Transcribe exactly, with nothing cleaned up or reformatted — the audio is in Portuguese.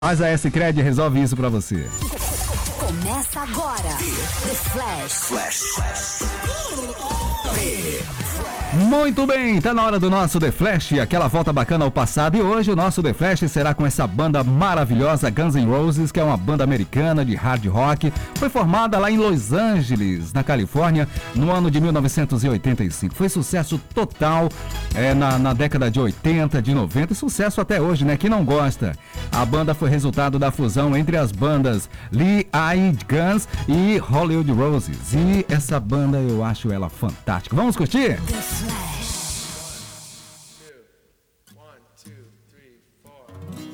Mas a S-Cred resolve isso pra você. Começa agora. The Flash. Flash. Flash. Muito bem, tá na hora do nosso The Flash, aquela volta bacana ao passado. E hoje o nosso The Flash será com essa banda maravilhosa, Guns N' Roses, que é uma banda americana de hard rock. Foi formada lá em Los Angeles, na Califórnia, no ano de mil novecentos e oitenta e cinco. Foi sucesso total é, na, na década de oitenta, de noventa, e sucesso até hoje, né? Quem não gosta? A banda foi resultado da fusão entre as bandas Lee Aid Guns e Hollywood Roses. E essa banda eu acho ela fantástica. Vamos curtir? The Flash.